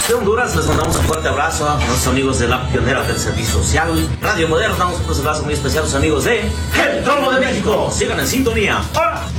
de Honduras. Les mandamos un fuerte abrazo a nuestros amigos de la pionera del servicio social, Radio Moderna. Un abrazo muy especial a los amigos de El Trono de México. Sigan en sintonía. ¡Hola!